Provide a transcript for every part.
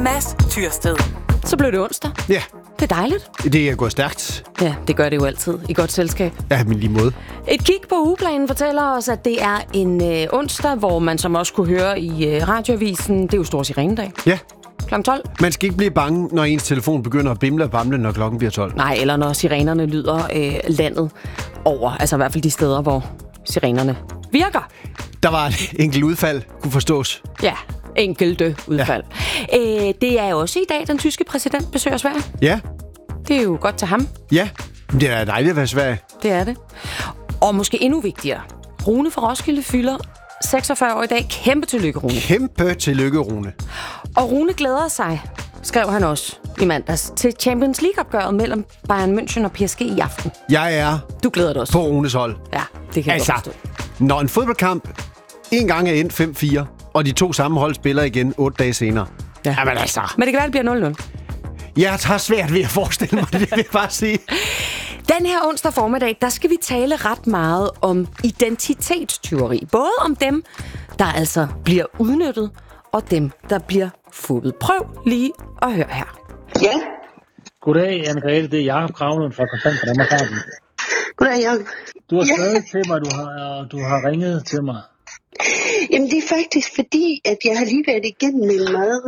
Mads Tyrsted. Så blev det onsdag. Ja. Det er dejligt. Det er gået stærkt. Ja, det gør det jo altid. I godt selskab. Ja, men lige måde. Et kig på ugeplanen fortæller os, at det er en onsdag, hvor man som også kunne høre i radioavisen, det er jo stor sirenedag. Ja. Kl. 12. Man skal ikke blive bange, når ens telefon begynder at bimle og bamle, når klokken bliver 12. Nej, eller når sirenerne lyder landet over. Altså i hvert fald de steder, hvor sirenerne virker. Der var et enkelt udfald, kunne forstås. Ja, enkelte udfald. Ja. Det er også i dag, den tyske præsident besøger Sverige. Ja. Det er jo godt til ham. Ja, det er dejligt at være Sverige. Det er det. Og måske endnu vigtigere. Rune fra Roskilde fylder 46 år i dag. Kæmpe tillykke, Rune. Kæmpe tillykke, Rune. Og Rune glæder sig, skrev han også i mandags, til Champions League-opgøret mellem Bayern München og PSG i aften. Jeg er Du glæder dig også. på Runes hold. Ja, det kan jeg godt forstå. Når en fodboldkamp en gang er endt 5-4, og de to samme hold spiller igen 8 dage senere. Ja. Jamen altså. Men det kan være, det bliver 0-0. Jeg tager svært ved at forestille mig det, vil jeg bare sige. Den her onsdag formiddag, der skal vi tale ret meget om identitetstyveri. Både om dem, der altså bliver udnyttet, og dem, der bliver fuppet. Prøv lige at høre her. Ja, Goddag, Anne-Grethe. Det er Jakob Kravlund fra Kontant for Danmark. goddag Jacob. Du har skrevet til mig, du har ringet til mig. Jamen det er faktisk fordi, at jeg har lige været igennem en meget...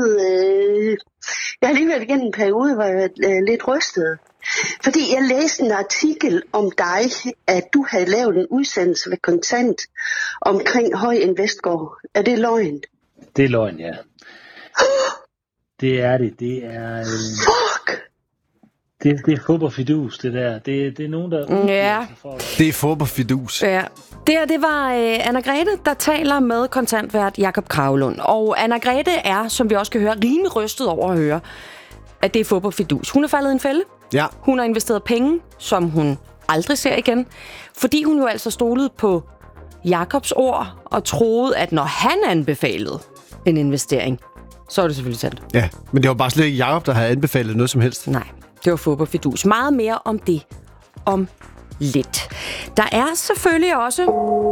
jeg har lige været igennem en periode, hvor jeg var lidt rystet. Fordi jeg læste en artikel om dig, at du havde lavet en udsendelse ved Kontant omkring Høj Investgård. Er det løgn? Det er løgn, ja. Det er det. Det er... Fuck! Det er fodboldfidus, det der. Det er nogen, der... Ja. Det er fodboldfidus. Ja. Det var Anne-Grethe, der taler med kontantvært Jakob Kravlund. Og Anne-Grethe er, som vi også kan høre, rimelig rystet over at høre, at det er fodboldfidus. Hun er faldet i en fælde. Ja. Hun har investeret penge, som hun aldrig ser igen. Fordi hun jo altså stolede på Jakobs ord og troede, at når han anbefalede en investering, så var det selvfølgelig sandt. Ja, men det var bare slet ikke Jakob, der havde anbefalet noget som helst. Nej, det var fodboldfidus. Meget mere om det om lidt. Der er selvfølgelig også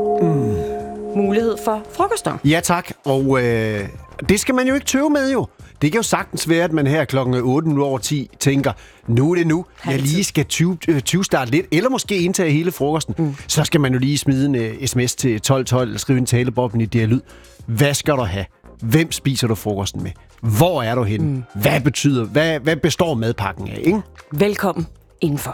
mulighed for frokoster. Ja tak, og det skal man jo ikke tøve med jo. Det kan jo sagtens være, at man her klokken 8:10 tænker, nu er det nu, jeg lige skal 20-starte lidt, eller måske indtage hele frokosten. Så skal man jo lige smide en sms til 1212, eller skrive en taleboblen i dialyd. Hvad skal du have? Hvem spiser du frokosten med? Hvor er du henne? Hvad består madpakken af, ikke? Velkommen indenfor.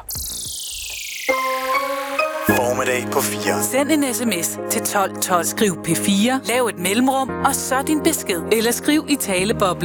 Formiddag på 4. Send en sms til 1212. Skriv P4, lav et mellemrum, og så din besked. Eller skriv i taleboblen.